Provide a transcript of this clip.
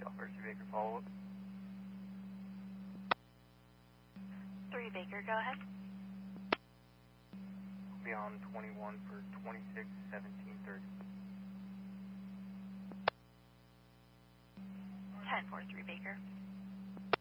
Delaware 3 Baker follow-up. 3 Baker, go ahead. Be on 21 for 26, 1730. 10-4, 3 Baker.